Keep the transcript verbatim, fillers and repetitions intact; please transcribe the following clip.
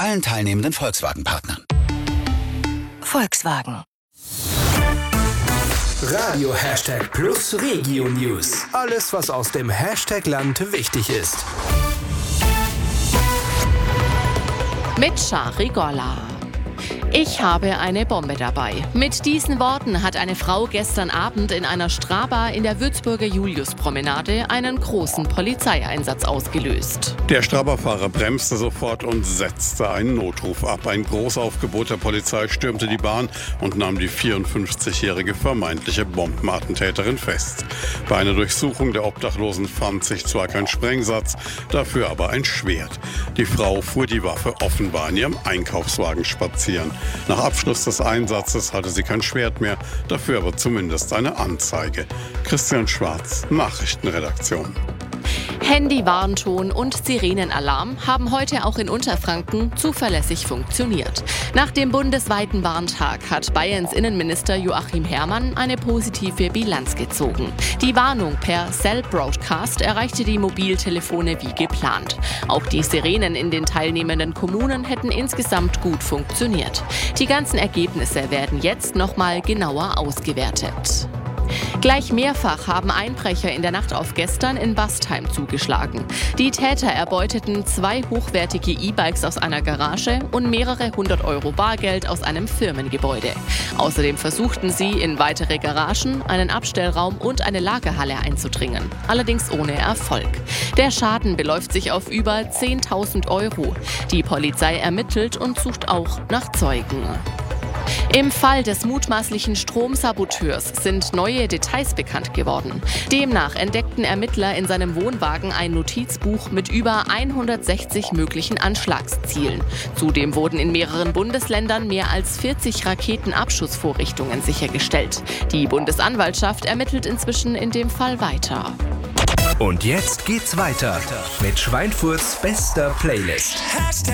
allen teilnehmenden Volkswagen-Partnern. Volkswagen. Radio Hashtag Plus Regio News. Alles, was aus dem Hashtag-Land wichtig ist. Mit Shari Golla. Ich habe eine Bombe dabei. Mit diesen Worten hat eine Frau gestern Abend in einer Strahbar in der Würzburger Juliuspromenade einen großen Polizeieinsatz ausgelöst. Der Strahbar-Fahrer bremste sofort und setzte einen Notruf ab. Ein Großaufgebot der Polizei stürmte die Bahn und nahm die vierundfünfzigjährige vermeintliche Bombenattentäterin fest. Bei einer Durchsuchung der Obdachlosen fand sich zwar kein Sprengsatz, dafür aber ein Schwert. Die Frau fuhr die Waffe offenbar in ihrem Einkaufswagen spazieren. Nach Abschluss des Einsatzes hatte sie kein Schwert mehr, dafür aber zumindest eine Anzeige. Christian Schwarz, Nachrichtenredaktion. Handy-Warnton und Sirenenalarm haben heute auch in Unterfranken zuverlässig funktioniert. Nach dem bundesweiten Warntag hat Bayerns Innenminister Joachim Herrmann eine positive Bilanz gezogen. Die Warnung per Cell Broadcast erreichte die Mobiltelefone wie geplant. Auch die Sirenen in den teilnehmenden Kommunen hätten insgesamt gut funktioniert. Die ganzen Ergebnisse werden jetzt nochmal genauer ausgewertet. Gleich mehrfach haben Einbrecher in der Nacht auf gestern in Bastheim zugeschlagen. Die Täter erbeuteten zwei hochwertige E-Bikes aus einer Garage und mehrere hundert Euro Bargeld aus einem Firmengebäude. Außerdem versuchten sie, in weitere Garagen, einen Abstellraum und eine Lagerhalle einzudringen. Allerdings ohne Erfolg. Der Schaden beläuft sich auf über zehntausend Euro. Die Polizei ermittelt und sucht auch nach Zeugen. Im Fall des mutmaßlichen Stromsaboteurs sind neue Details bekannt geworden. Demnach entdeckten Ermittler in seinem Wohnwagen ein Notizbuch mit über hundertsechzig möglichen Anschlagszielen. Zudem wurden in mehreren Bundesländern mehr als vierzig Raketenabschussvorrichtungen sichergestellt. Die Bundesanwaltschaft ermittelt inzwischen in dem Fall weiter. Und jetzt geht's weiter mit Schweinfurts bester Playlist.